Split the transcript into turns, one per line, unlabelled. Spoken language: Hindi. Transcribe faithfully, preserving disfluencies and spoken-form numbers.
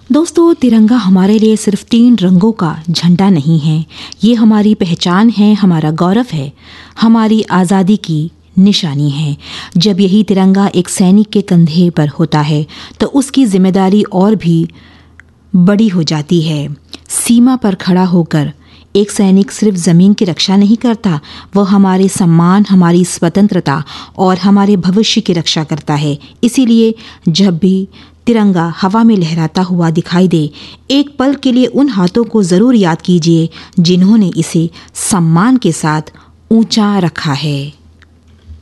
दोस्तों, तिरंगा हमारे लिए सिर्फ तीन रंगों का झंडा नहीं है। ये हमारी पहचान है, हमारा गौरव है, हमारी आज़ादी की निशानी है। जब यही तिरंगा एक सैनिक के कंधे पर होता है तो उसकी जिम्मेदारी और भी बड़ी हो जाती है। सीमा पर खड़ा होकर एक सैनिक सिर्फ ज़मीन की रक्षा नहीं करता, वह हमारे सम्मान, हमारी स्वतंत्रता और हमारे भविष्य की रक्षा करता है। इसीलिए जब भी तिरंगा हवा में लहराता हुआ दिखाई दे, एक पल के लिए उन हाथों को ज़रूर याद कीजिए जिन्होंने इसे सम्मान के साथ ऊंचा रखा है।